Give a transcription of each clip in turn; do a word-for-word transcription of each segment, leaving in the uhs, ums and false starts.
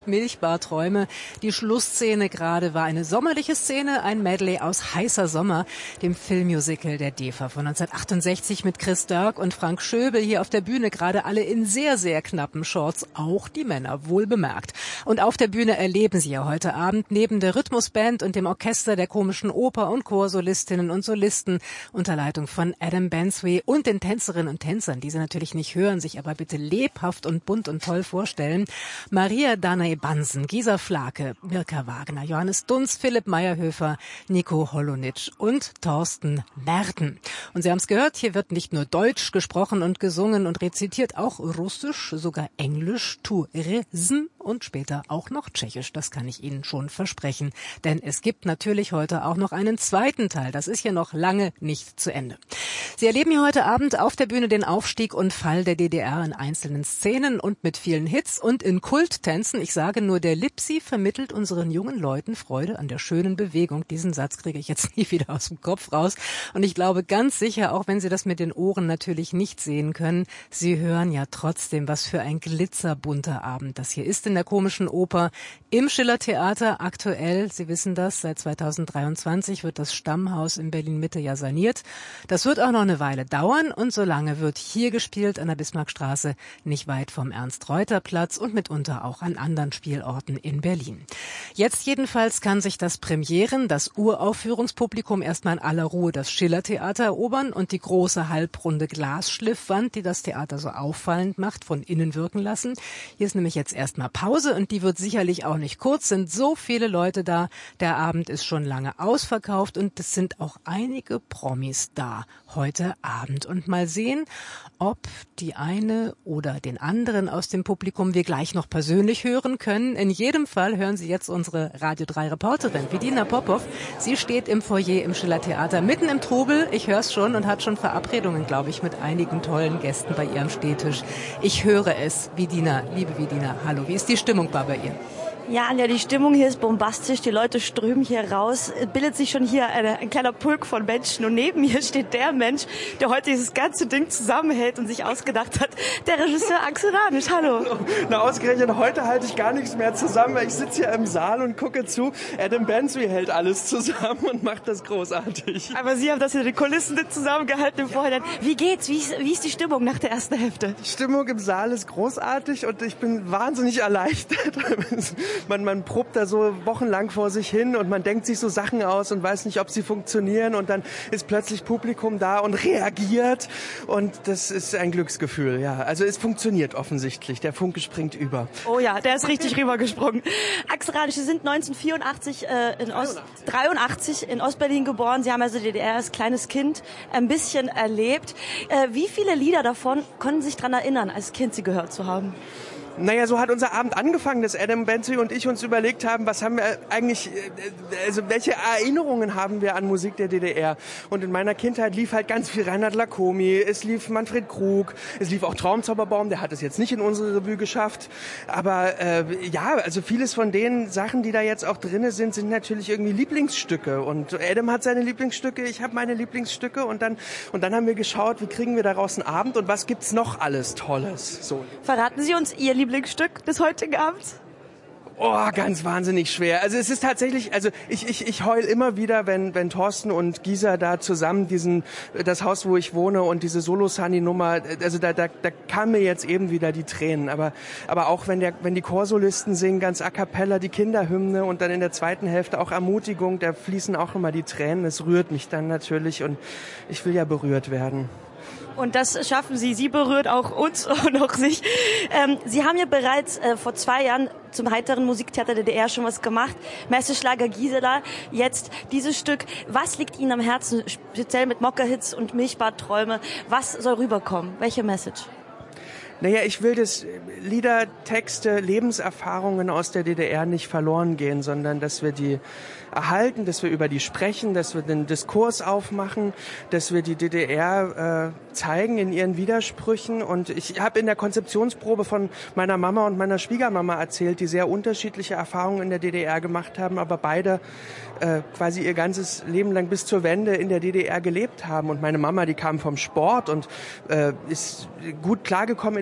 Milchbarträume. Die Schlussszene gerade war eine sommerliche Szene, ein Medley aus Heißer Sommer, dem Filmmusical der D E F A von neunzehnhundertachtundsechzig mit Chris Dörk und Frank Schöbel hier auf der Bühne, gerade alle in sehr, sehr knappen Shorts, auch die Männer, wohl bemerkt. Und auf der Bühne erleben Sie ja heute Abend neben der Rhythmusband und dem Orchester der Komischen Oper und Chorsolistinnen und Solisten unter Leitung von Adam Bensby und den Tänzerinnen und Tänzern, die Sie natürlich nicht hören, sich aber bitte lebhaft und bunt und toll vorstellen. Maria Danay Bansen, Gisa Flake, Mirka Wagner, Johannes Dunz, Philipp Meyerhöfer, Nico Holonitsch und Thorsten Merten. Und Sie haben es gehört, hier wird nicht nur Deutsch gesprochen und gesungen und rezitiert, auch Russisch, sogar Englisch, Tourism und später auch noch Tschechisch. Das kann ich Ihnen schon versprechen. Denn es gibt natürlich heute auch noch einen zweiten Teil. Das ist hier noch lange nicht zu Ende. Sie erleben hier heute Abend auf der Bühne den Aufstieg und Fall der D D R in einzelnen Szenen und mit vielen Hits und in Kulttänzen. Ich sage nur, der Lipsi vermittelt unseren jungen Leuten Freude an der schönen Bewegung. Diesen Satz kriege ich jetzt nie wieder aus dem Kopf raus. Und ich glaube ganz sicher, auch wenn Sie das mit den Ohren natürlich nicht sehen können, Sie hören ja trotzdem, was für ein glitzerbunter Abend das hier ist in der Komischen Oper im Schillertheater. Aktuell, Sie wissen das, seit zweitausenddreiundzwanzig wird das Stammhaus in Berlin-Mitte ja saniert. Das wird auch noch eine Weile dauern und solange wird hier gespielt an der Bismarckstraße, nicht weit vom Ernst-Reuter-Platz und mitunter auch an anderen Spielorten in Berlin. Jetzt jedenfalls kann sich das Premieren, das Uraufführungspublikum erstmal in aller Ruhe das Schillertheater erobern und die große halbrunde Glasschliffwand, die das Theater so auffallend macht, von innen wirken lassen. Hier ist nämlich jetzt erstmal Pause und die wird sicherlich auch nicht kurz, sind so viele Leute da. Der Abend ist schon lange ausverkauft und es sind auch einige Promis da heute Abend. Und mal sehen, ob die eine oder den anderen aus dem Publikum wir gleich noch persönlich hören können. In jedem Fall hören Sie jetzt unsere Radio drei Reporterin, Vidina Popov. Sie steht im Foyer im Schillertheater, mitten im Trubel. Ich höre es schon und hat schon Verabredungen, glaube ich, mit einigen tollen Gästen bei ihrem Stehtisch. Ich höre es. Vidina, liebe Vidina, hallo, wie ist die Stimmung bei ihr? Ja, Anja, die Stimmung hier ist bombastisch, die Leute strömen hier raus, es bildet sich schon hier eine, ein kleiner Pulk von Menschen und neben mir steht der Mensch, der heute dieses ganze Ding zusammenhält und sich ausgedacht hat, der Regisseur Axel Ranisch. Hallo. Na, ausgerechnet heute halte ich gar nichts mehr zusammen, weil ich sitze hier im Saal und gucke zu. Adam Bensby hält alles zusammen und macht das großartig. Aber Sie haben das in den Kulissen nicht zusammengehalten im Vorhinein. Wie geht's? Wie ist, wie ist die Stimmung nach der ersten Hälfte? Die Stimmung im Saal ist großartig und ich bin wahnsinnig erleichtert. Man, man probt da so wochenlang vor sich hin und man denkt sich so Sachen aus und weiß nicht, ob sie funktionieren und dann ist plötzlich Publikum da und reagiert und das ist ein Glücksgefühl, ja. Also es funktioniert offensichtlich, der Funke springt über. Oh ja, der ist richtig rübergesprungen. Axel Ranisch, Sie sind neunzehnhundertvierundachtzig äh, in Ost, dreiundachtzig in Ostberlin geboren. Sie haben also die D D R als kleines Kind ein bisschen erlebt. Äh, wie viele Lieder davon konnten Sie sich daran erinnern, als Kind sie gehört zu haben? Naja, so hat unser Abend angefangen, dass Adam Bensby und ich uns überlegt haben, was haben wir eigentlich, also welche Erinnerungen haben wir an Musik der D D R? Und in meiner Kindheit lief halt ganz viel Reinhard Lacomi, es lief Manfred Krug, es lief auch Traumzauberbaum, der hat es jetzt nicht in unsere Revue geschafft. Aber äh, ja, also vieles von den Sachen, die da jetzt auch drinne sind, sind natürlich irgendwie Lieblingsstücke. Und Adam hat seine Lieblingsstücke, ich habe meine Lieblingsstücke und dann und dann haben wir geschaut, wie kriegen wir daraus einen Abend und was gibt's noch alles Tolles? So. Verraten Sie uns Ihr Lieblingsstück des heutigen Abends? Oh, ganz wahnsinnig schwer. Also es ist tatsächlich, also ich ich ich heul immer wieder, wenn wenn Thorsten und Gisa da zusammen diesen das Haus, wo ich wohne und diese Solo-Sani-Nummer, also da da da kamen mir jetzt eben wieder die Tränen. Aber aber auch wenn der wenn die Chorsolisten singen, ganz a cappella die Kinderhymne und dann in der zweiten Hälfte auch Ermutigung, da fließen auch immer die Tränen. Es rührt mich dann natürlich und ich will ja berührt werden. Und das schaffen Sie. Sie berührt auch uns und auch sich. Ähm, Sie haben ja bereits äh, vor zwei Jahren zum heiteren Musiktheater der D D R schon was gemacht. Messeschlager Gisela. Jetzt dieses Stück. Was liegt Ihnen am Herzen, speziell mit Mokka-Hits und Milchbarträume? Was soll rüberkommen? Welche Message? Naja, ich will, dass Lieder, Texte, Lebenserfahrungen aus der D D R nicht verloren gehen, sondern dass wir die erhalten, dass wir über die sprechen, dass wir den Diskurs aufmachen, dass wir die D D R äh, zeigen in ihren Widersprüchen. Und ich habe in der Konzeptionsprobe von meiner Mama und meiner Schwiegermama erzählt, die sehr unterschiedliche Erfahrungen in der D D R gemacht haben, aber beide äh, quasi ihr ganzes Leben lang bis zur Wende in der D D R gelebt haben. Und meine Mama, die kam vom Sport und äh, ist gut klargekommen in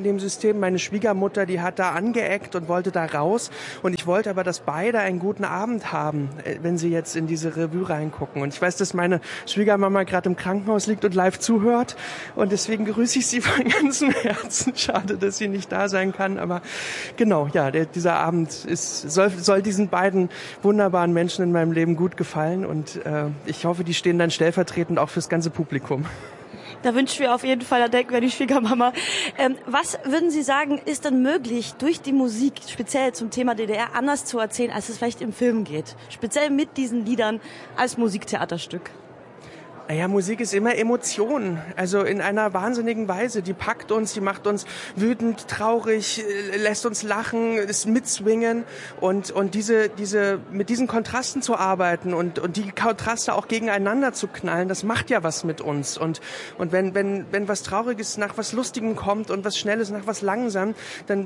dem System. Meine Schwiegermutter, die hat da angeeckt und wollte da raus. Und ich wollte aber, dass beide einen guten Abend haben, wenn sie jetzt in diese Revue reingucken. Und ich weiß, dass meine Schwiegermama gerade im Krankenhaus liegt und live zuhört. Und deswegen grüße ich sie von ganzem Herzen. Schade, dass sie nicht da sein kann. Aber genau, ja, der, dieser Abend ist, soll, soll diesen beiden wunderbaren Menschen in meinem Leben gut gefallen. Und äh, ich hoffe, die stehen dann stellvertretend auch fürs ganze Publikum. Da wünschen wir auf jeden Fall, da denken wir die Schwiegermama. Ähm, was würden Sie sagen, ist denn möglich, durch die Musik, speziell zum Thema D D R, anders zu erzählen, als es vielleicht im Film geht? Speziell mit diesen Liedern als Musiktheaterstück. Naja, Musik ist immer Emotion, also in einer wahnsinnigen Weise. Die packt uns, die macht uns wütend, traurig, lässt uns lachen, ist mitswingen und und diese diese mit diesen Kontrasten zu arbeiten und und die Kontraste auch gegeneinander zu knallen, das macht ja was mit uns. Und und wenn wenn wenn was Trauriges nach was Lustigem kommt und was Schnelles nach was Langsam, dann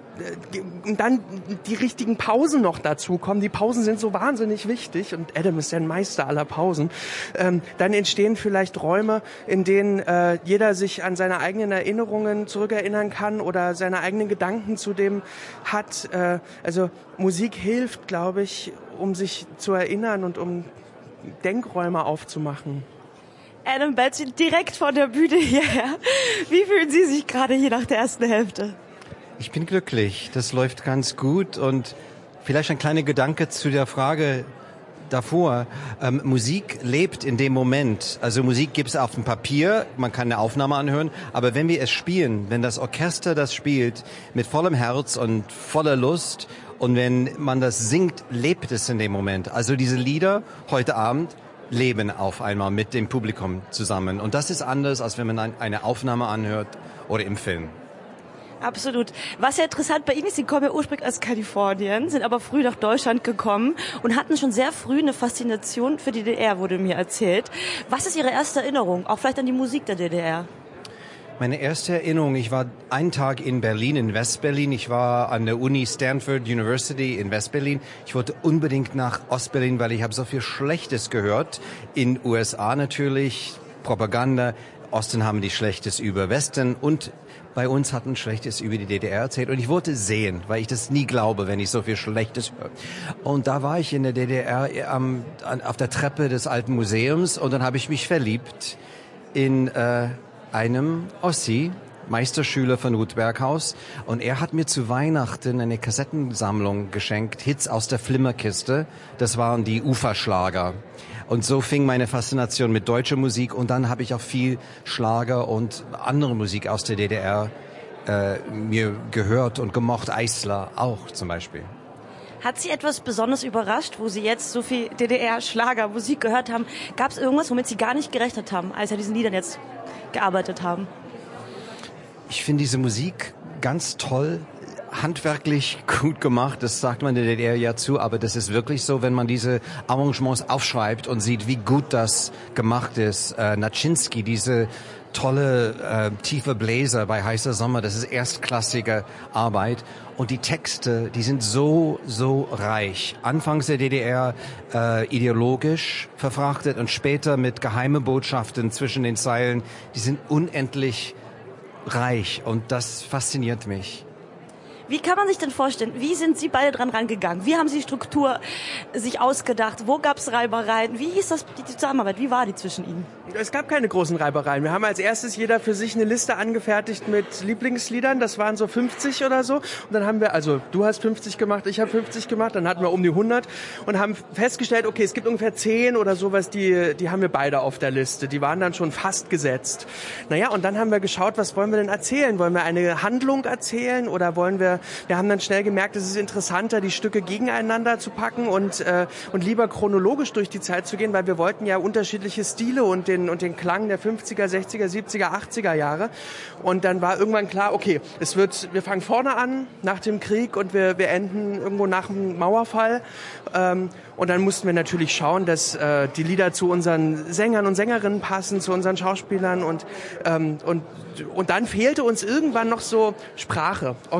und dann die richtigen Pausen noch dazu kommen. Die Pausen sind so wahnsinnig wichtig und Adam ist ja ein Meister aller Pausen. Ähm, dann entstehen vielleicht Räume, in denen äh, jeder sich an seine eigenen Erinnerungen zurückerinnern kann oder seine eigenen Gedanken zu dem hat. Äh, also Musik hilft, glaube ich, um sich zu erinnern und um Denkräume aufzumachen. Adam Benson direkt von der Bühne hierher. Wie fühlen Sie sich gerade hier nach der ersten Hälfte? Ich bin glücklich, das läuft ganz gut und vielleicht ein kleiner Gedanke zu der Frage davor. Ähm, Musik lebt in dem Moment, also Musik gibt es auf dem Papier, man kann eine Aufnahme anhören, aber wenn wir es spielen, wenn das Orchester das spielt mit vollem Herz und voller Lust und wenn man das singt, lebt es in dem Moment. Also diese Lieder heute Abend leben auf einmal mit dem Publikum zusammen und das ist anders, als wenn man eine Aufnahme anhört oder im Film. Absolut. Was ja interessant bei Ihnen ist, Sie kommen ja ursprünglich aus Kalifornien, sind aber früh nach Deutschland gekommen und hatten schon sehr früh eine Faszination für die D D R, wurde mir erzählt. Was ist Ihre erste Erinnerung, auch vielleicht an die Musik der D D R? Meine erste Erinnerung, ich war einen Tag in Berlin, in Westberlin. Ich war an der Uni Stanford University in Westberlin. Ich wollte unbedingt nach Ostberlin, weil ich habe so viel Schlechtes gehört. In U S A natürlich, Propaganda. Osten haben die Schlechtes über Westen und bei uns hatten Schlechtes über die D D R erzählt und ich wollte sehen, weil ich das nie glaube, wenn ich so viel Schlechtes höre. Und da war ich in der D D R ähm, auf der Treppe des alten Museums und dann habe ich mich verliebt in äh, einem Ossi, Meisterschüler von Ruth Berghaus und er hat mir zu Weihnachten eine Kassettensammlung geschenkt, Hits aus der Flimmerkiste, das waren die Uferschlager. Und so fing meine Faszination mit deutscher Musik und dann habe ich auch viel Schlager und andere Musik aus der D D R äh, mir gehört und gemocht, Eisler auch zum Beispiel. Hat Sie etwas besonders überrascht, wo Sie jetzt so viel D D R-Schlagermusik gehört haben? Gab es irgendwas, womit Sie gar nicht gerechnet haben, als Sie an diesen Liedern jetzt gearbeitet haben? Ich finde diese Musik ganz toll. Handwerklich gut gemacht, das sagt man der D D R ja zu, aber das ist wirklich so, wenn man diese Arrangements aufschreibt und sieht, wie gut das gemacht ist. Äh, Naczynski, diese tolle, äh, tiefe Bläser bei Heißer Sommer, das ist erstklassige Arbeit. Und die Texte, die sind so, so reich. Anfangs der D D R äh, ideologisch verfrachtet und später mit geheime Botschaften zwischen den Zeilen. Die sind unendlich reich und das fasziniert mich. Wie kann man sich denn vorstellen, wie sind Sie beide dran rangegangen? Wie haben Sie die Struktur sich ausgedacht? Wo gab es Reibereien? Wie hieß das, die Zusammenarbeit? Wie war die zwischen Ihnen? Es gab keine großen Reibereien. Wir haben als erstes jeder für sich eine Liste angefertigt mit Lieblingsliedern. Das waren so fünfzig oder so. Und dann haben wir, also du hast fünfzig gemacht, ich habe fünfzig gemacht, dann hatten wir um die hundert und haben festgestellt, okay, es gibt ungefähr zehn oder sowas, die, die haben wir beide auf der Liste. Die waren dann schon fast gesetzt. Naja, und dann haben wir geschaut, was wollen wir denn erzählen? Wollen wir eine Handlung erzählen oder wollen wir Wir haben dann schnell gemerkt, es ist interessanter, die Stücke gegeneinander zu packen und äh, und lieber chronologisch durch die Zeit zu gehen, weil wir wollten ja unterschiedliche Stile und den und den Klang der fünfziger, sechziger, siebziger, achtziger Jahre. Und dann war irgendwann klar, okay, es wird, wir fangen vorne an nach dem Krieg und wir wir enden irgendwo nach dem Mauerfall. Ähm, und dann mussten wir natürlich schauen, dass äh, die Lieder zu unseren Sängern und Sängerinnen passen, zu unseren Schauspielern und ähm, und und dann fehlte uns irgendwann noch so Sprache, originale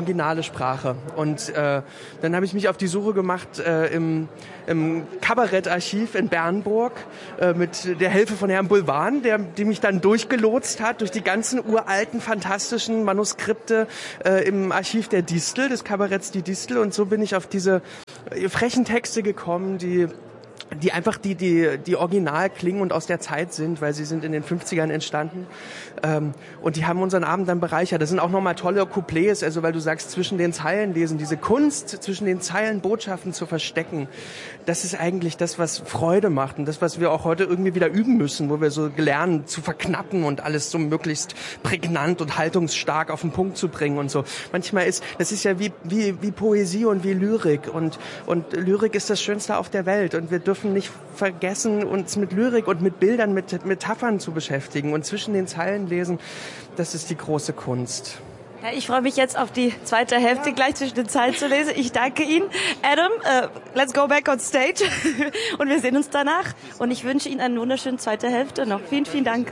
Körpersprache. Und äh, dann habe ich mich auf die Suche gemacht äh, im, im Kabarettarchiv in Bernburg äh, mit der Hilfe von Herrn Bulwan, der die mich dann durchgelotst hat durch die ganzen uralten, fantastischen Manuskripte äh, im Archiv der Distel, des Kabaretts Die Distel. Und so bin ich auf diese äh, frechen Texte gekommen, die die einfach die die die original klingen und aus der Zeit sind, weil sie sind in den fünfzigern entstanden, ähm, und die haben unseren Abend dann bereichert. Das sind auch nochmal tolle Couplets, also weil du sagst, zwischen den Zeilen lesen, diese Kunst, zwischen den Zeilen Botschaften zu verstecken, das ist eigentlich das, was Freude macht und das, was wir auch heute irgendwie wieder üben müssen, wo wir so lernen zu verknappen und alles so möglichst prägnant und haltungsstark auf den Punkt zu bringen und so. Manchmal ist, das ist ja wie wie wie Poesie und wie Lyrik und und Lyrik ist das Schönste auf der Welt und wir dürfen nicht vergessen, uns mit Lyrik und mit Bildern, mit Metaphern zu beschäftigen und zwischen den Zeilen lesen. Das ist die große Kunst. Ja, ich freue mich jetzt auf die zweite Hälfte, ja. Gleich zwischen den Zeilen zu lesen. Ich danke Ihnen. Adam, uh, let's go back on stage. Und wir sehen uns danach. Und ich wünsche Ihnen eine wunderschöne zweite Hälfte noch. Vielen, vielen Dank.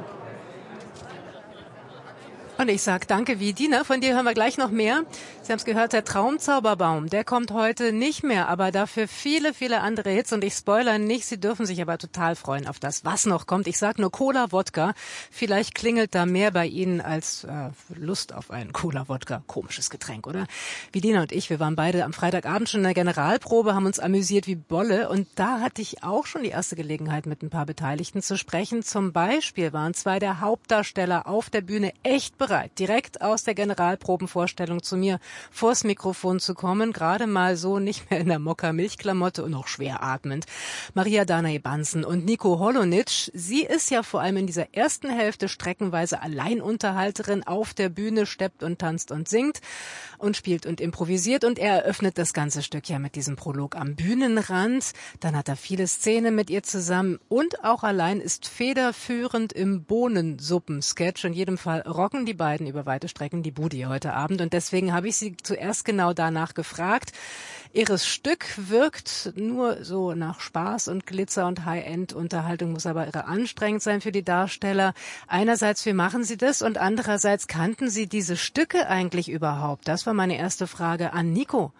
Und ich sag danke, wie Dina, von dir hören wir gleich noch mehr. Sie haben es gehört, der Traumzauberbaum, der kommt heute nicht mehr, aber dafür viele, viele andere Hits und ich spoilere nicht, Sie dürfen sich aber total freuen auf das, was noch kommt. Ich sag nur Cola-Wodka, vielleicht klingelt da mehr bei Ihnen als äh, Lust auf einen Cola-Wodka. Komisches Getränk, oder? Wie Dina und ich, wir waren beide am Freitagabend schon in der Generalprobe, haben uns amüsiert wie Bolle und da hatte ich auch schon die erste Gelegenheit, mit ein paar Beteiligten zu sprechen. Zum Beispiel waren zwei der Hauptdarsteller auf der Bühne echt bereit, direkt aus der Generalprobenvorstellung zu mir vors Mikrofon zu kommen, gerade mal so nicht mehr in der Mokka-Milchklamotte und noch schwer atmend. Maria Danae-Banzen und Nico Holonitsch, sie ist ja vor allem in dieser ersten Hälfte streckenweise Alleinunterhalterin auf der Bühne, steppt und tanzt und singt und spielt und improvisiert und er eröffnet das ganze Stück ja mit diesem Prolog am Bühnenrand. Dann hat er viele Szenen mit ihr zusammen und auch allein ist federführend im Bohnensuppen-Sketch. In jedem Fall rocken die beiden über weite Strecken die Bude heute Abend und deswegen habe ich sie zuerst genau danach gefragt. Ihres Stück wirkt nur so nach Spaß und Glitzer und High-End-Unterhaltung, muss aber irre anstrengend sein für die Darsteller. Einerseits, wie machen Sie das? Und andererseits, kannten Sie diese Stücke eigentlich überhaupt? Das war meine erste Frage an Nico.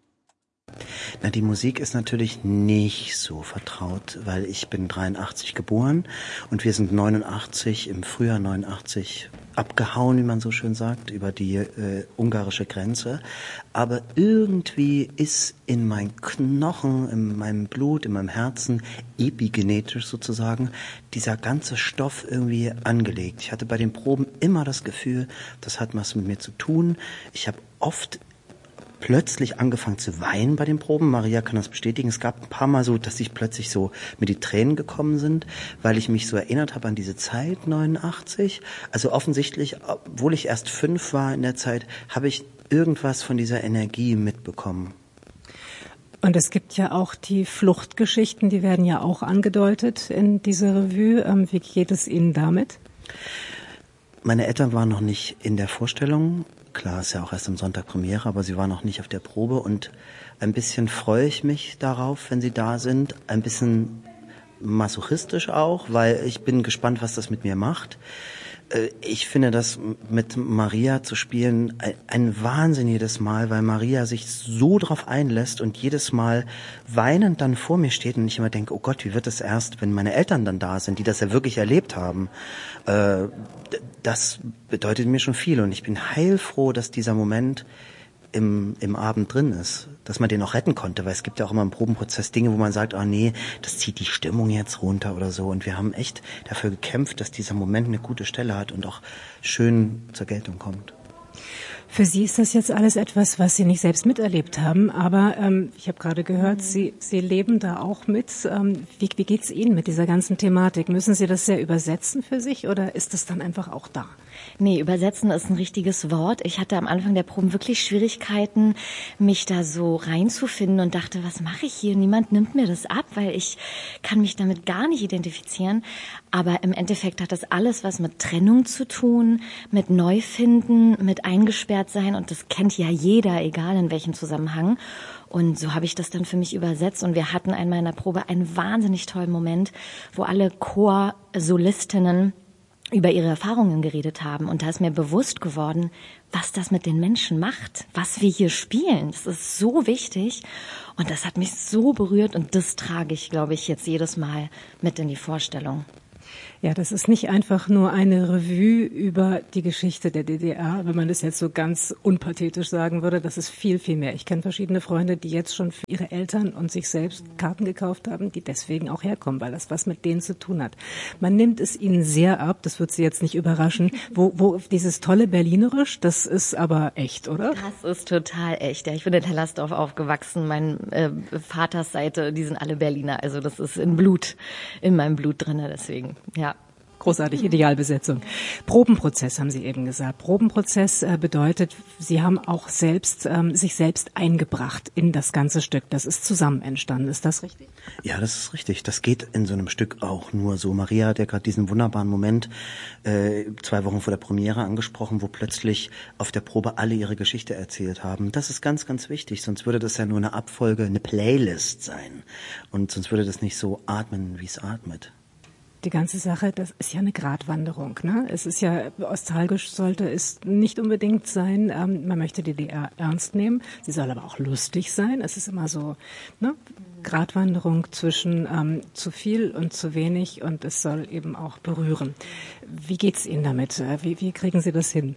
Na, die Musik ist natürlich nicht so vertraut, weil ich bin dreiundachtzig geboren und wir sind neunundachtzig, im Frühjahr neunundachtzig abgehauen, wie man so schön sagt, über die äh, ungarische Grenze. Aber irgendwie ist in meinen Knochen, in meinem Blut, in meinem Herzen, epigenetisch sozusagen, dieser ganze Stoff irgendwie angelegt. Ich hatte bei den Proben immer das Gefühl, das hat was mit mir zu tun. Ich habe oft plötzlich angefangen zu weinen bei den Proben. Maria kann das bestätigen. Es gab ein paar Mal so, dass ich plötzlich so mir die Tränen gekommen sind, weil ich mich so erinnert habe an diese Zeit, neunundachtzig. Also offensichtlich, obwohl ich erst fünf war in der Zeit, habe ich irgendwas von dieser Energie mitbekommen. Und es gibt ja auch die Fluchtgeschichten, die werden ja auch angedeutet in dieser Revue. Wie geht es Ihnen damit? Meine Eltern waren noch nicht in der Vorstellung. Klar, ist ja auch erst am Sonntag Premiere, aber sie waren noch nicht auf der Probe und ein bisschen freue ich mich darauf, wenn sie da sind. Ein bisschen masochistisch auch, weil ich bin gespannt, was das mit mir macht. Ich finde das mit Maria zu spielen ein wahnsinniges Mal, weil Maria sich so drauf einlässt und jedes Mal weinend dann vor mir steht und ich immer denke, oh Gott, wie wird es erst, wenn meine Eltern dann da sind, die das ja wirklich erlebt haben. Das bedeutet mir schon viel und ich bin heilfroh, dass dieser Moment im, im Abend drin ist, dass man den auch retten konnte, weil es gibt ja auch immer im Probenprozess Dinge, wo man sagt, oh nee, das zieht die Stimmung jetzt runter oder so und wir haben echt dafür gekämpft, dass dieser Moment eine gute Stelle hat und auch schön zur Geltung kommt. Für Sie ist das jetzt alles etwas, was Sie nicht selbst miterlebt haben, aber ähm, ich habe gerade gehört, mhm. Sie, Sie leben da auch mit. Ähm, wie wie geht's Ihnen mit dieser ganzen Thematik? Müssen Sie das sehr übersetzen für sich oder ist das dann einfach auch da? Nee, übersetzen ist ein richtiges Wort. Ich hatte am Anfang der Proben wirklich Schwierigkeiten, mich da so reinzufinden und dachte, was mache ich hier? Niemand nimmt mir das ab, weil ich kann mich damit gar nicht identifizieren. Aber im Endeffekt hat das alles was mit Trennung zu tun, mit Neufinden, mit eingesperrt sein und das kennt ja jeder, egal in welchem Zusammenhang. Und so habe ich das dann für mich übersetzt und wir hatten einmal in der Probe einen wahnsinnig tollen Moment, wo alle Chorsolistinnen über ihre Erfahrungen geredet haben. Und da ist mir bewusst geworden, was das mit den Menschen macht, was wir hier spielen. Das ist so wichtig und das hat mich so berührt und das trage ich, glaube ich, jetzt jedes Mal mit in die Vorstellung. Ja, das ist nicht einfach nur eine Revue über die Geschichte der D D R, wenn man das jetzt so ganz unpathetisch sagen würde. Das ist viel, viel mehr. Ich kenne verschiedene Freunde, die jetzt schon für ihre Eltern und sich selbst Karten gekauft haben, die deswegen auch herkommen, weil das was mit denen zu tun hat. Man nimmt es ihnen sehr ab, das wird Sie jetzt nicht überraschen, wo, wo dieses tolle Berlinerisch, das ist aber echt, oder? Das ist total echt. Ja, ich bin in Hellersdorf aufgewachsen. Mein äh, Vaters Seite, die sind alle Berliner. Also das ist in Blut, in meinem Blut drinne. Deswegen, ja. Großartig, Idealbesetzung. Probenprozess haben Sie eben gesagt. Probenprozess äh, bedeutet, Sie haben auch selbst ähm, sich selbst eingebracht in das ganze Stück. Das ist zusammen entstanden. Ist das richtig? Ja, das ist richtig. Das geht in so einem Stück auch nur so. Maria hat ja gerade diesen wunderbaren Moment äh, zwei Wochen vor der Premiere angesprochen, wo plötzlich auf der Probe alle ihre Geschichte erzählt haben. Das ist ganz, ganz wichtig. Sonst würde das ja nur eine Abfolge, eine Playlist sein. Und sonst würde das nicht so atmen, wie es atmet. Die ganze Sache, das ist ja eine Gratwanderung, ne? Es ist ja, nostalgisch sollte es nicht unbedingt sein. Ähm, man möchte die D D R ernst nehmen. Sie soll aber auch lustig sein. Es ist immer so, ne? Gratwanderung zwischen ähm, zu viel und zu wenig und es soll eben auch berühren. Wie geht's Ihnen damit? Wie, wie kriegen Sie das hin?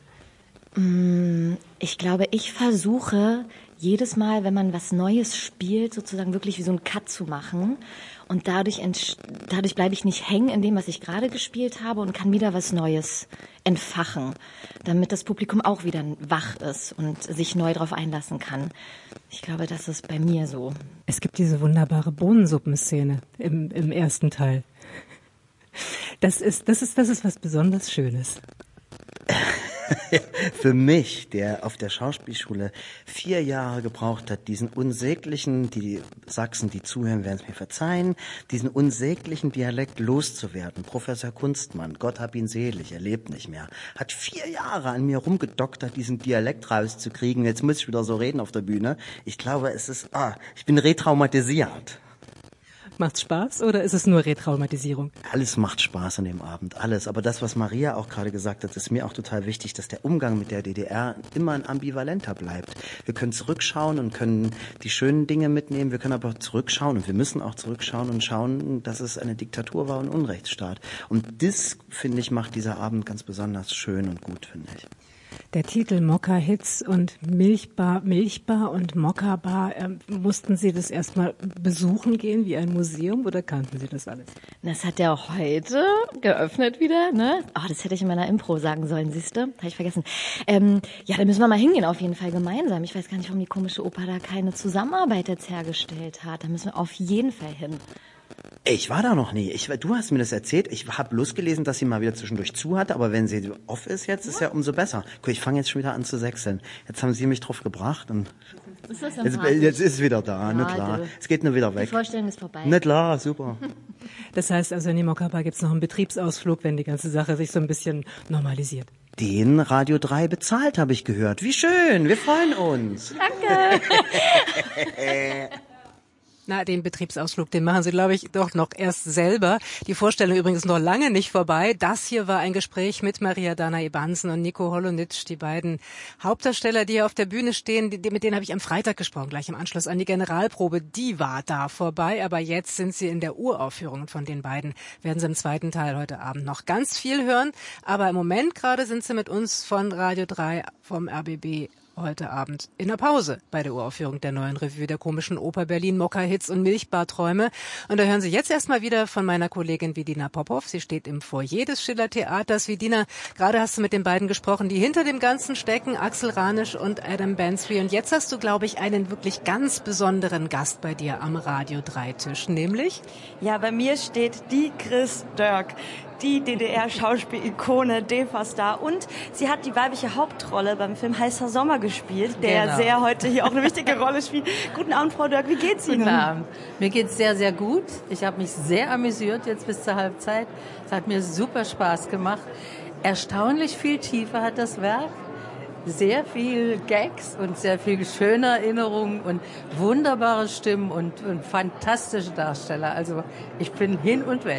Ich glaube, ich versuche jedes Mal, wenn man was Neues spielt, sozusagen wirklich wie so ein Cut zu machen. Und dadurch, dadurch bleibe ich nicht hängen in dem, was ich gerade gespielt habe und kann wieder was Neues entfachen, damit das Publikum auch wieder wach ist und sich neu darauf einlassen kann. Ich glaube, das ist bei mir so. Es gibt diese wunderbare Bohnensuppenszene im, im ersten Teil. Das ist, das ist, das ist was besonders Schönes. Für mich, der auf der Schauspielschule vier Jahre gebraucht hat, diesen unsäglichen, die Sachsen, die zuhören, werden es mir verzeihen, diesen unsäglichen Dialekt loszuwerden. Professor Kunstmann, Gott hab ihn selig, er lebt nicht mehr, hat vier Jahre an mir rumgedoktert, diesen Dialekt rauszukriegen. Jetzt muss ich wieder so reden auf der Bühne. Ich glaube, es ist, ah, ich bin retraumatisiert. Macht's Spaß oder ist es nur Retraumatisierung? Alles macht Spaß an dem Abend, alles. Aber das, was Maria auch gerade gesagt hat, ist mir auch total wichtig, dass der Umgang mit der D D R immer ein ambivalenter bleibt. Wir können zurückschauen und können die schönen Dinge mitnehmen, wir können aber zurückschauen und wir müssen auch zurückschauen und schauen, dass es eine Diktatur war und ein Unrechtsstaat. Und das, finde ich, macht dieser Abend ganz besonders schön und gut, finde ich. Der Titel Mokka-Hits und Milchbar, Milchbar und Mokka-Bar, ähm, mussten Sie das erstmal besuchen gehen wie ein Museum oder kannten Sie das alles? Das hat ja auch heute geöffnet wieder, ne? Oh, das hätte ich in meiner Impro sagen sollen, siehste? Habe ich vergessen. Ähm, ja, da müssen wir mal hingehen, auf jeden Fall gemeinsam. Ich weiß gar nicht, warum die komische Oper da keine Zusammenarbeit jetzt hergestellt hat. Da müssen wir auf jeden Fall hin. Ich war da noch nie. Ich, du hast mir das erzählt. Ich habe bloß gelesen, dass sie mal wieder zwischendurch zu hatte. Aber wenn sie off ist jetzt, ist ja umso besser. Guck, ich fange jetzt schon wieder an zu sechseln. Jetzt haben sie mich drauf gebracht. Und ist das jetzt, jetzt ist es wieder da. Ja, na klar. Du, es geht nur wieder weg. Die Vorstellung ist vorbei. Na klar, super. Das heißt also, in die Mokka-Bar gibt es noch einen Betriebsausflug, wenn die ganze Sache sich so ein bisschen normalisiert. Den Radio drei bezahlt, habe ich gehört. Wie schön. Wir freuen uns. Danke. Na, den Betriebsausflug, den machen Sie, glaube ich, doch noch erst selber. Die Vorstellung übrigens noch lange nicht vorbei. Das hier war ein Gespräch mit Maria Dana-Ebansen und Nico Holonitsch, die beiden Hauptdarsteller, die hier auf der Bühne stehen. Die, mit denen habe ich am Freitag gesprochen, gleich im Anschluss an die Generalprobe. Die war da vorbei, aber jetzt sind sie in der Uraufführung. Und von den beiden werden Sie im zweiten Teil heute Abend noch ganz viel hören. Aber im Moment gerade sind Sie mit uns von Radio drei vom R B B heute Abend in der Pause bei der Uraufführung der neuen Revue der komischen Oper Berlin, Mokka-Hits und Milchbarträume. Und da hören Sie jetzt erstmal wieder von meiner Kollegin Vidina Popov. Sie steht im Foyer des Schiller Theaters. Vidina, gerade hast du mit den beiden gesprochen, die hinter dem Ganzen stecken, Axel Ranisch und Adam Bansby. Und jetzt hast du, glaube ich, einen wirklich ganz besonderen Gast bei dir am Radio drei Tisch, nämlich? Ja, bei mir steht die Chris Dörk. Die D D R-Schauspiel-Ikone, DEFA-Star. Und sie hat die weibliche Hauptrolle beim Film Heißer Sommer gespielt, der genau. sehr heute hier auch eine wichtige Rolle spielt. Guten Abend, Frau Dörk, wie geht's Ihnen? Guten Abend. Mir geht's sehr, sehr gut. Ich habe mich sehr amüsiert jetzt bis zur Halbzeit. Es hat mir super Spaß gemacht. Erstaunlich viel Tiefe hat das Werk. Sehr viel Gags und sehr viel schöne Erinnerungen und wunderbare Stimmen und, und fantastische Darsteller. Also ich bin hin und weg.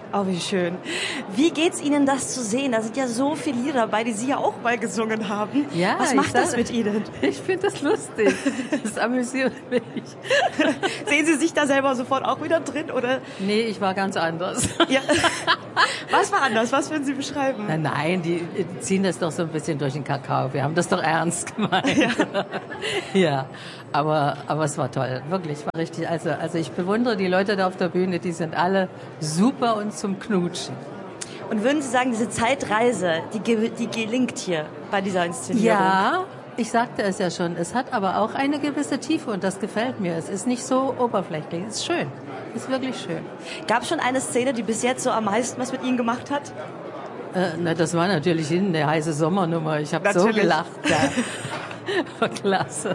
Oh, wie schön. Wie geht's Ihnen, das zu sehen? Da sind ja so viele Lieder dabei, die Sie ja auch mal gesungen haben. Ja, was macht sag, das mit Ihnen? Ich finde das lustig. Das amüsiert mich. Sehen Sie sich da selber sofort auch wieder drin, oder? Nee, ich war ganz anders. Ja. Was war anders? Was würden Sie beschreiben? Na, nein, die ziehen das doch so ein bisschen durch den Kakao. Wir haben das doch ernst gemeint. Ja, ja. Aber, aber es war toll. Wirklich, war richtig. Also, also ich bewundere die Leute da auf der Bühne. Die sind alle super und zum Knutschen. Und würden Sie sagen, diese Zeitreise, die, die gelingt hier bei dieser Inszenierung? Ja, ich sagte es ja schon. Es hat aber auch eine gewisse Tiefe und das gefällt mir. Es ist nicht so oberflächlich. Es ist schön. Es ist wirklich schön. Gab es schon eine Szene, die bis jetzt so am meisten was mit Ihnen gemacht hat? Äh, na, das war natürlich hinten eine heiße Sommernummer. Ich habe so gelacht. Ja. War klasse.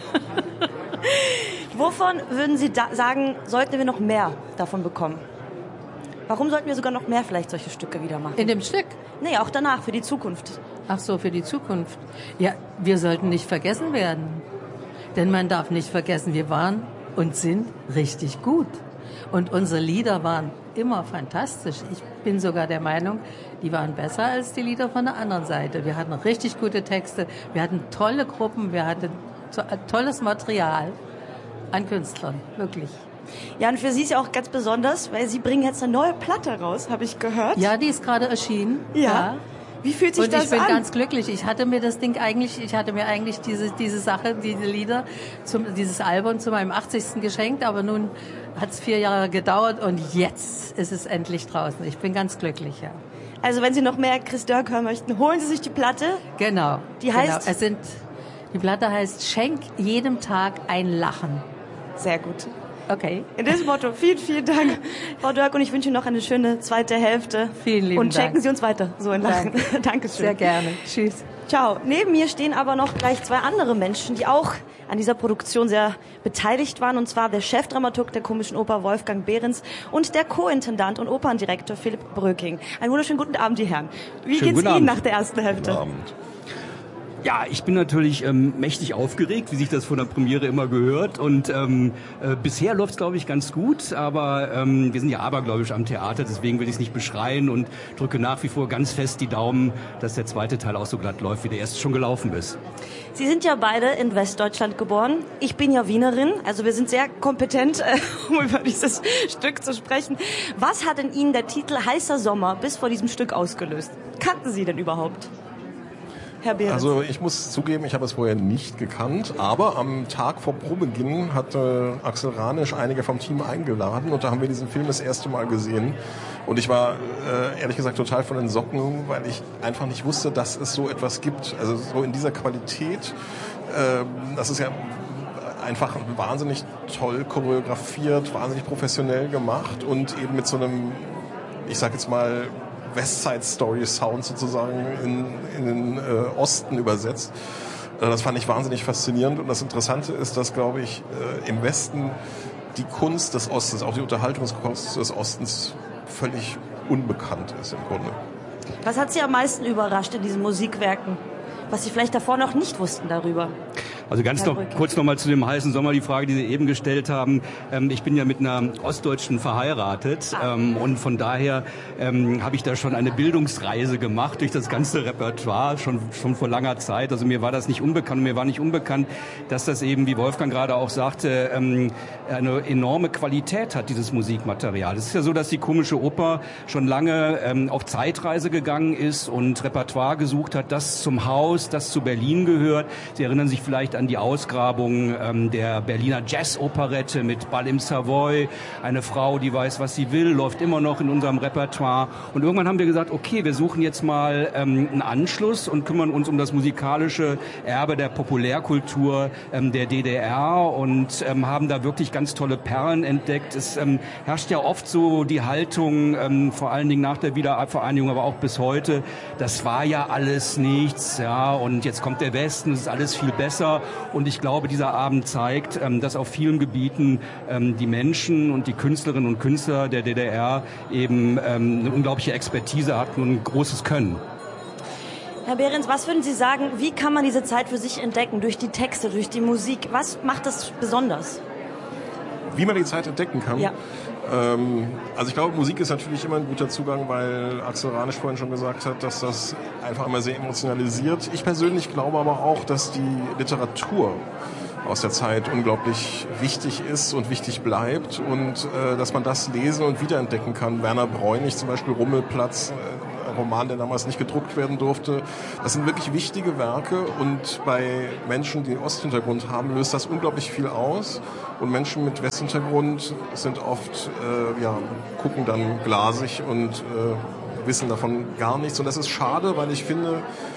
Wovon würden Sie da sagen, sollten wir noch mehr davon bekommen? Warum sollten wir sogar noch mehr vielleicht solche Stücke wieder machen? In dem Stück? Nee, auch danach, für die Zukunft. Ach so, für die Zukunft. Ja, wir sollten nicht vergessen werden. Denn man darf nicht vergessen, wir waren und sind richtig gut. Und unsere Lieder waren immer fantastisch. Ich bin sogar der Meinung, die waren besser als die Lieder von der anderen Seite. Wir hatten richtig gute Texte, wir hatten tolle Gruppen, wir hatten to- tolles Material an Künstlern, wirklich. Ja, und für Sie ist ja auch ganz besonders, weil Sie bringen jetzt eine neue Platte raus, habe ich gehört. Ja, die ist gerade erschienen. Ja. ja. Wie fühlt sich und das an? Und ich bin ganz glücklich. Ich hatte mir das Ding eigentlich, ich hatte mir eigentlich diese diese Sache, diese Lieder, zum, dieses Album zu meinem achtzigsten geschenkt, aber nun hat es vier Jahre gedauert und jetzt ist es endlich draußen. Ich bin ganz glücklich, ja. Also wenn Sie noch mehr Chris Dörk hören möchten, holen Sie sich die Platte. Genau. Die heißt? Genau. Es sind, die Platte heißt Schenk jedem Tag ein Lachen. Sehr gut. Okay. In diesem Motto, vielen, vielen Dank, Frau Dörk, und ich wünsche Ihnen noch eine schöne zweite Hälfte. Vielen lieben und Dank. Und schenken Sie uns weiter so ein Lachen. Danke. Dankeschön. Sehr gerne. Tschüss. Ciao. Neben mir stehen aber noch gleich zwei andere Menschen, die auch an dieser Produktion sehr beteiligt waren, und zwar der Chefdramaturg der Komischen Oper Wolfgang Behrens und der Co-Intendant und Operndirektor Philipp Bröking. Einen wunderschönen guten Abend, die Herren. Wie Schönen geht's Ihnen Abend. nach der ersten Hälfte? Guten Abend. Ja, ich bin natürlich ähm, mächtig aufgeregt, wie sich das von der Premiere immer gehört. Und ähm, äh, bisher läuft es, glaube ich, ganz gut. Aber ähm, wir sind ja abergläubisch am Theater, deswegen will ich es nicht beschreien und drücke nach wie vor ganz fest die Daumen, dass der zweite Teil auch so glatt läuft, wie der erste schon gelaufen ist. Sie sind ja beide in Westdeutschland geboren. Ich bin ja Wienerin, also wir sind sehr kompetent, äh, um über dieses Stück zu sprechen. Was hat in Ihnen der Titel Heißer Sommer bis vor diesem Stück ausgelöst? Kannten Sie denn überhaupt? Herr Behrens. Also ich muss zugeben, ich habe es vorher nicht gekannt, aber am Tag vor Probeginn hatte Axel Ranisch einige vom Team eingeladen und da haben wir diesen Film das erste Mal gesehen und ich war äh, ehrlich gesagt total von den Socken, weil ich einfach nicht wusste, dass es so etwas gibt, also so in dieser Qualität. Äh, das ist ja einfach wahnsinnig toll choreografiert, wahnsinnig professionell gemacht und eben mit so einem, ich sag jetzt mal, Westside Story Sound sozusagen in, in den äh, Osten übersetzt. Äh, das fand ich wahnsinnig faszinierend und das Interessante ist, dass, glaube ich, äh, im Westen die Kunst des Ostens, auch die Unterhaltungskunst des Ostens völlig unbekannt ist im Grunde. Was hat Sie am meisten überrascht in diesen Musikwerken, was Sie vielleicht davor noch nicht wussten darüber? Also ganz noch, kurz noch mal zu dem heißen Sommer, die Frage, die Sie eben gestellt haben. Ähm, ich bin ja mit einer Ostdeutschen verheiratet ähm, und von daher ähm, habe ich da schon eine Bildungsreise gemacht durch das ganze Repertoire, schon, schon vor langer Zeit. Also mir war das nicht unbekannt, mir war nicht unbekannt, dass das eben, wie Wolfgang gerade auch sagte, ähm, eine enorme Qualität hat, dieses Musikmaterial. Es ist ja so, dass die Komische Oper schon lange ähm, auf Zeitreise gegangen ist und Repertoire gesucht hat, das zum Haus, das zu Berlin gehört. Sie erinnern sich vielleicht an die Ausgrabung ähm, der Berliner Jazz-Operette mit Ball im Savoy. Eine Frau, die weiß, was sie will, läuft immer noch in unserem Repertoire. Und irgendwann haben wir gesagt, okay, wir suchen jetzt mal ähm, einen Anschluss und kümmern uns um das musikalische Erbe der Populärkultur ähm, der D D R und ähm, haben da wirklich ganz tolle Perlen entdeckt. Es ähm, herrscht ja oft so die Haltung, ähm, vor allen Dingen nach der Wiedervereinigung, aber auch bis heute, das war ja alles nichts, ja, und jetzt kommt der Westen, es ist alles viel besser. Und ich glaube, dieser Abend zeigt, dass auf vielen Gebieten die Menschen und die Künstlerinnen und Künstler der D D R eben eine unglaubliche Expertise hatten und ein großes Können. Herr Behrens, was würden Sie sagen, wie kann man diese Zeit für sich entdecken? Durch die Texte, durch die Musik? Was macht das besonders? wie man die Zeit entdecken kann. Ja. Ähm, also ich glaube, Musik ist natürlich immer ein guter Zugang, weil Axel Ranisch vorhin schon gesagt hat, dass das einfach immer sehr emotionalisiert. Ich persönlich glaube aber auch, dass die Literatur aus der Zeit unglaublich wichtig ist und wichtig bleibt und äh, dass man das lesen und wiederentdecken kann. Werner Bräunig zum Beispiel, Rummelplatz, äh, ein Roman, der damals nicht gedruckt werden durfte. Das sind wirklich wichtige Werke und bei Menschen, die Osthintergrund haben, löst das unglaublich viel aus und Menschen mit Westhintergrund sind oft, äh, ja, gucken dann glasig und äh, wissen davon gar nichts und das ist schade, weil ich finde,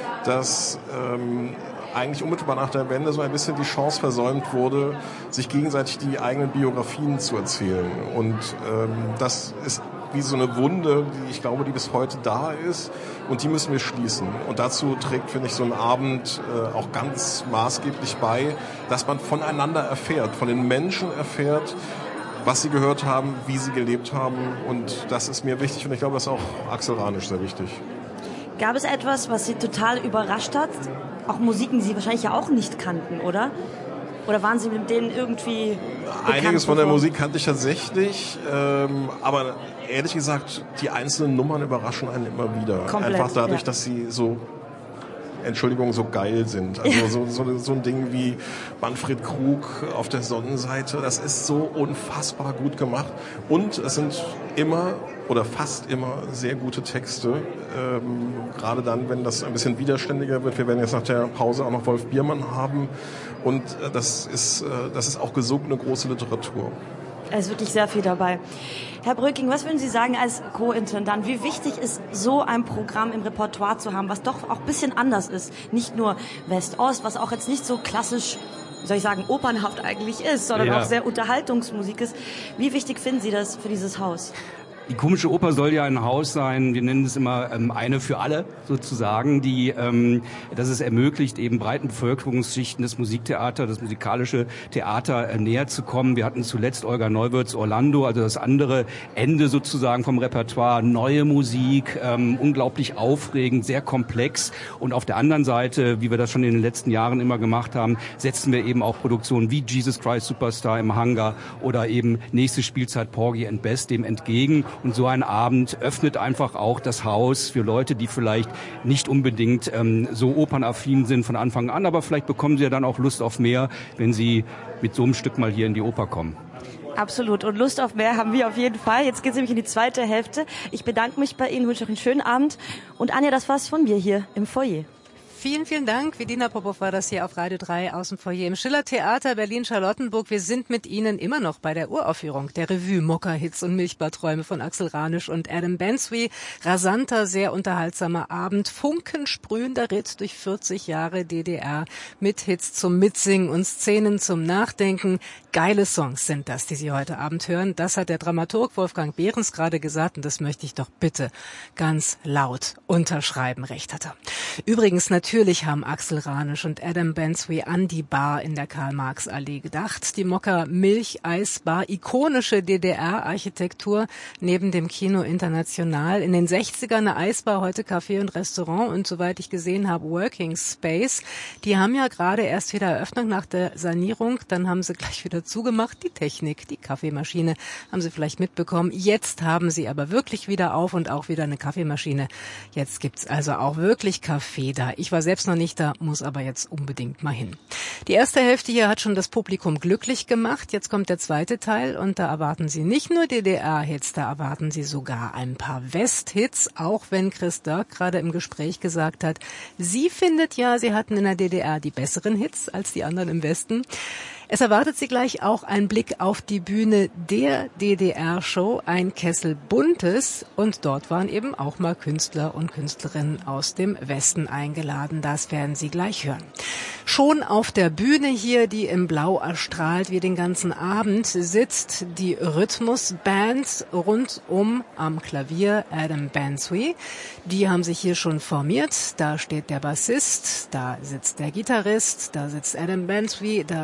dass ähm, eigentlich unmittelbar nach der Wende so ein bisschen die Chance versäumt wurde, sich gegenseitig die eigenen Biografien zu erzählen. Und ähm, das ist wie so eine Wunde, die ich glaube, die bis heute da ist. Und die müssen wir schließen. Und dazu trägt, finde ich, so ein Abend äh, auch ganz maßgeblich bei, dass man voneinander erfährt, von den Menschen erfährt, was sie gehört haben, wie sie gelebt haben. Und das ist mir wichtig und ich glaube, das ist auch Axel Ranisch sehr wichtig. Gab es etwas, was Sie total überrascht hat? Auch Musiken, die Sie wahrscheinlich ja auch nicht kannten, oder? Oder waren Sie mit denen irgendwie bekannt? Einiges von der Musik kannte ich tatsächlich, ähm, aber ehrlich gesagt, die einzelnen Nummern überraschen einen immer wieder. Komplett, einfach dadurch, ja. dass sie so, Entschuldigung, so geil sind. Also so, so, so ein Ding wie Manfred Krug auf der Sonnenseite, das ist so unfassbar gut gemacht. Und es sind immer oder fast immer sehr gute Texte, ähm, gerade dann, wenn das ein bisschen widerständiger wird. Wir werden jetzt nach der Pause auch noch Wolf Biermann haben und äh, das ist, äh, das ist auch gesungene große Literatur. Es ist wirklich sehr viel dabei. Herr Bröking, was würden Sie sagen als Co-Intendant? Wie wichtig ist so ein Programm im Repertoire zu haben, was doch auch ein bisschen anders ist? Nicht nur West-Ost, was auch jetzt nicht so klassisch, wie soll ich sagen, opernhaft eigentlich ist, sondern ja. auch sehr Unterhaltungsmusik ist. Wie wichtig finden Sie das für dieses Haus? Die Komische Oper soll ja ein Haus sein, wir nennen es immer ähm, eine für alle sozusagen, die, ähm, dass es ermöglicht, eben breiten Bevölkerungsschichten das Musiktheater, das musikalische Theater äh, näher zu kommen. Wir hatten zuletzt Olga Neuwirths Orlando, also das andere Ende sozusagen vom Repertoire, neue Musik, ähm, unglaublich aufregend, sehr komplex. Und auf der anderen Seite, wie wir das schon in den letzten Jahren immer gemacht haben, setzen wir eben auch Produktionen wie Jesus Christ Superstar im Hangar oder eben nächste Spielzeit Porgy and Bess dem entgegen. Und so ein Abend öffnet einfach auch das Haus für Leute, die vielleicht nicht unbedingt ähm, so opernaffin sind von Anfang an, aber vielleicht bekommen sie ja dann auch Lust auf mehr, wenn sie mit so einem Stück mal hier in die Oper kommen. Absolut. Und Lust auf mehr haben wir auf jeden Fall. Jetzt geht es nämlich in die zweite Hälfte. Ich bedanke mich bei Ihnen, wünsche euch einen schönen Abend. Und Anja, das war's von mir hier im Foyer. Vielen, vielen Dank. Vedina Popov war das hier auf Radio drei aus dem Foyer im Schiller-Theater Berlin-Charlottenburg. Wir sind mit Ihnen immer noch bei der Uraufführung der Revue Mokka-Hits und Milchbarträume von Axel Ranisch und Adam Bensby. Rasanter, sehr unterhaltsamer Abend, funkensprühender Ritt durch vierzig Jahre D D R mit Hits zum Mitsingen und Szenen zum Nachdenken. Geile Songs sind das, die Sie heute Abend hören. Das hat der Dramaturg Wolfgang Behrens gerade gesagt und das möchte ich doch bitte ganz laut unterschreiben. Recht hat er. Übrigens natürlich Natürlich haben Axel Ranisch und Adam Bensby an die Bar in der Karl-Marx-Allee gedacht. Die Mokka Milch-Eisbar, ikonische D D R-Architektur neben dem Kino International. In den sechzigern eine Eisbar, heute Café und Restaurant und soweit ich gesehen habe, Working Space. Die haben ja gerade erst wieder Eröffnung nach der Sanierung. Dann haben sie gleich wieder zugemacht. Die Technik, die Kaffeemaschine haben sie vielleicht mitbekommen. Jetzt haben sie aber wirklich wieder auf und auch wieder eine Kaffeemaschine. Jetzt gibt's also auch wirklich Kaffee da. Ich war selbst noch nicht da, muss aber jetzt unbedingt mal hin. Die erste Hälfte hier hat schon das Publikum glücklich gemacht. Jetzt kommt der zweite Teil und da erwarten Sie nicht nur D D R-Hits, da erwarten Sie sogar ein paar West-Hits, auch wenn Chris Dirk gerade im Gespräch gesagt hat, sie findet ja, sie hatten in der D D R die besseren Hits als die anderen im Westen. Es erwartet Sie gleich auch ein Blick auf die Bühne der D D R-Show, ein Kessel Buntes. Und dort waren eben auch mal Künstler und Künstlerinnen aus dem Westen eingeladen. Das werden Sie gleich hören. Schon auf der Bühne hier, die im Blau erstrahlt wie den ganzen Abend, sitzt die Rhythmusband rundum am Klavier Adam Bensby. Die haben sich hier schon formiert. Da steht der Bassist, da sitzt der Gitarrist, da sitzt Adam Bensby, da sitzt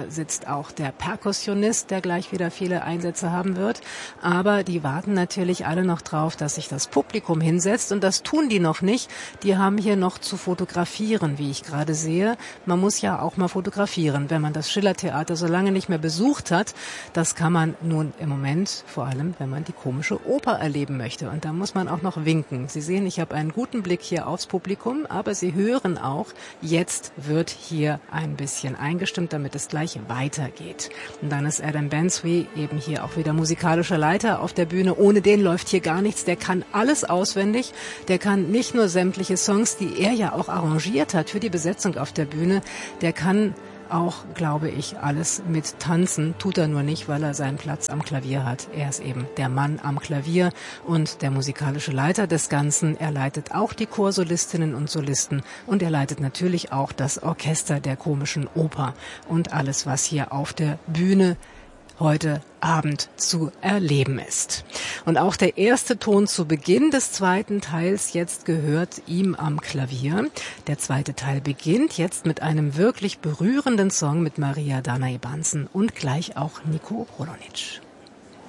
auch der Perkussionist, der gleich wieder viele Einsätze haben wird. Aber die warten natürlich alle noch drauf, dass sich das Publikum hinsetzt. Und das tun die noch nicht. Die haben hier noch zu fotografieren, wie ich gerade sehe. Man muss ja auch mal fotografieren, wenn man das Schillertheater so lange nicht mehr besucht hat. Das kann man nun im Moment, vor allem wenn man die komische Oper erleben möchte. Und da muss man auch noch winken. Sie sehen, ich habe einen guten Blick hier aufs Publikum, aber Sie hören auch, jetzt wird hier ein bisschen eingestimmt, damit es gleich weitergeht. Und dann ist Adam Bensby eben hier auch wieder musikalischer Leiter auf der Bühne. Ohne den läuft hier gar nichts. Der kann alles auswendig. Der kann nicht nur sämtliche Songs, die er ja auch arrangiert hat für die Besetzung auf der Bühne, der kann auch, glaube ich, alles mit tanzen. Tut er nur nicht, weil er seinen Platz am Klavier hat. Er ist eben der Mann am Klavier und der musikalische Leiter des Ganzen. Er leitet auch die Chorsolistinnen und Solisten und er leitet natürlich auch das Orchester der komischen Oper und alles, was hier auf der Bühne heute Abend zu erleben ist. Und auch der erste Ton zu Beginn des zweiten Teils jetzt gehört ihm am Klavier. Der zweite Teil beginnt jetzt mit einem wirklich berührenden Song mit Maria Danai-Banzen und gleich auch Nico Holonitsch.